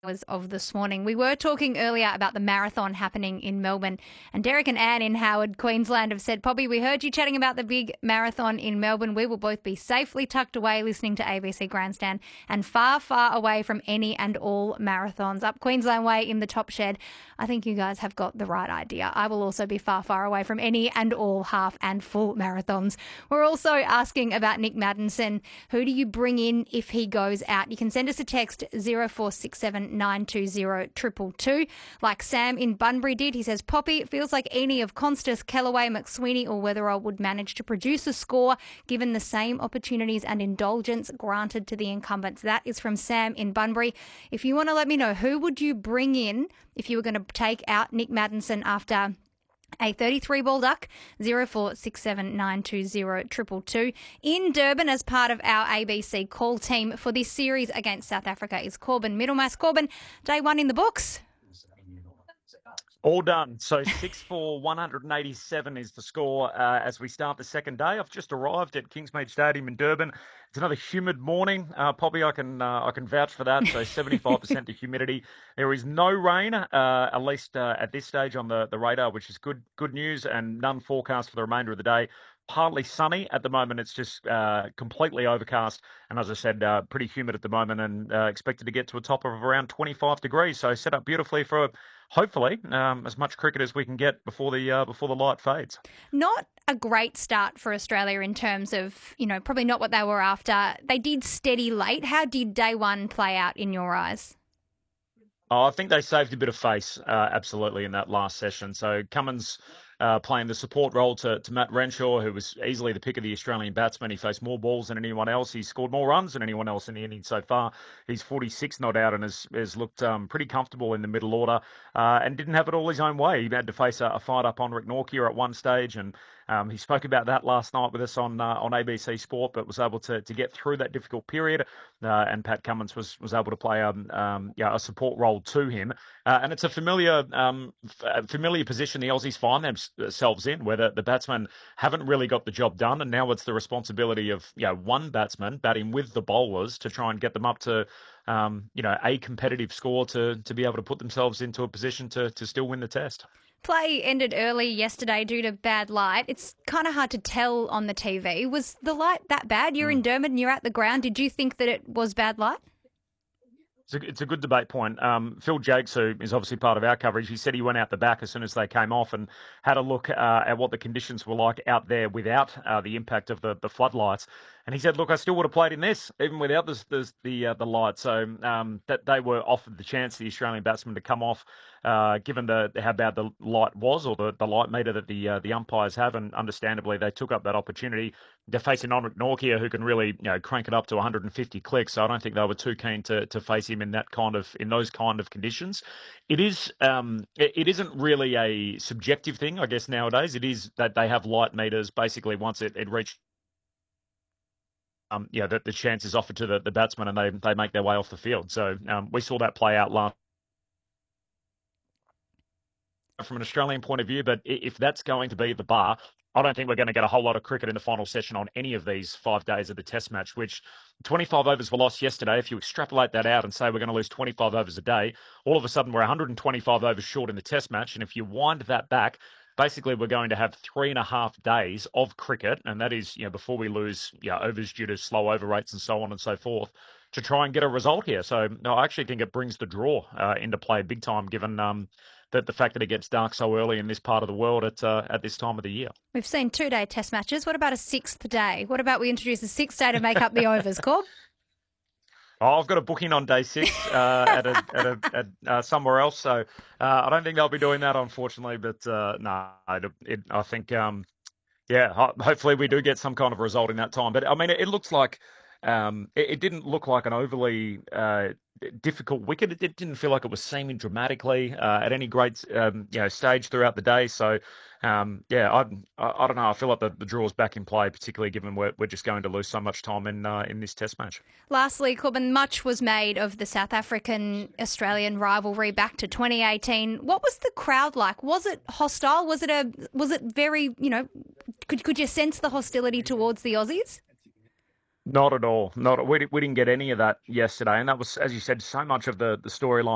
Of this morning. We were talking earlier about the marathon happening in Melbourne, and Derek and Anne in Howard, Queensland have said, Poppy, we heard you chatting about the big marathon in Melbourne. We will both be safely tucked away listening to ABC Grandstand and far, far away from any and all marathons. Up Queensland Way in the top shed. I think you guys have got the right idea. I will also be far, far away from any and all half and full marathons. We're also asking about Nick Maddinson. Who do you bring in if he goes out? You can send us a text 0467 920 222. Like Sam in Bunbury did. He says, Poppy, it feels like any of Constas, Kellaway, McSweeney or Weatherall would manage to produce a score given the same opportunities and indulgence granted to the incumbents. That is from Sam in Bunbury. If you want to let me know, who would you bring in if you were going to take out Nick Maddinson after a 33-ball duck, 0467 920 222. In Durban, as part of our ABC call team for this series against South Africa, is Corbin Middlemass. Corbin, day one in the books. All done. So 6 for 187 is the score as we start the second day. I've just arrived at Kingsmead Stadium in Durban. It's another humid morning. Poppy, I can vouch for that. So 75% the humidity. There is no rain, at least at this stage on the radar, which is good news, and none forecast for the remainder of the day. Partly sunny at the moment. It's just completely overcast. And as I said, pretty humid at the moment, and expected to get to a top of around 25 degrees. So set up beautifully for hopefully as much cricket as we can get before the light fades. Not a great start for Australia in terms of, probably not what they were after. They did steady late. How did day one play out in your eyes? Oh, I think they saved a bit of face, absolutely, in that last session. So Cummins playing the support role to Matt Renshaw, who was easily the pick of the Australian batsman. He faced more balls than anyone else. He scored more runs than anyone else in the innings so far. He's 46 not out and has looked pretty comfortable in the middle order and didn't have it all his own way. He had to face a fight-up Henrik Nortje at one stage, and he spoke about that last night with us on ABC Sport, but was able to get through that difficult period. And Pat Cummins was able to play a support role to him. And it's a familiar position the Aussies find themselves in, where the batsmen haven't really got the job done, and now it's the responsibility of one batsman batting with the bowlers to try and get them up to a competitive score to be able to put themselves into a position to still win the test. Play ended early yesterday due to bad light. It's kind of hard to tell on the TV. Was the light that bad? You're in Durban, you're at the ground. Did you think that it was bad light? It's a good debate point. Phil Jakes, who is obviously part of our coverage, he said he went out the back as soon as they came off and had a look at what the conditions were like out there without the impact of the floodlights. And he said, look, I still would have played in this, even without the light. So that they were offered the chance, the Australian batsmen, to come off, given how bad the light was, or the light meter that the umpires have. And understandably, they took up that opportunity. They're facing Henrik Nortje, who can really crank it up to 150 clicks. So I don't think they were too keen to face him in those kind of conditions. It isn't really a subjective thing, I guess, nowadays. It is that they have light meters. Basically, once it reached that the chance is offered to the batsman, and they make their way off the field. So we saw that play out last from an Australian point of view. But if that's going to be the bar, I don't think we're going to get a whole lot of cricket in the final session on any of these 5 days of the Test match, which 25 overs were lost yesterday. If you extrapolate that out and say we're going to lose 25 overs a day, all of a sudden we're 125 overs short in the Test match. And if you wind that back, basically we're going to have 3.5 days of cricket, and that is before we lose overs due to slow over rates and so on and so forth, to try and get a result here. So no, I actually think it brings the draw into play big time, given that the fact that it gets dark so early in this part of the world at this time of the year. We've seen 2-day Test matches. What about a 6th day? What about we introduce a 6th day to make up the overs, Corb? Oh, I've got a booking on day 6 at somewhere else, so I don't think they'll be doing that, unfortunately. But I think hopefully we do get some kind of result in that time. But I mean, it looks like it didn't look like an overly difficult wicket. It didn't feel like it was seaming dramatically at any great stage throughout the day. So I don't know. I feel like the draw's back in play, particularly given we're just going to lose so much time in this Test match. Lastly, Corbin, much was made of the South African-Australian rivalry back to 2018. What was the crowd like? Was it hostile? Was it very, could you sense the hostility towards the Aussies? Not at all. We didn't get any of that yesterday, and that was, as you said, so much of the storyline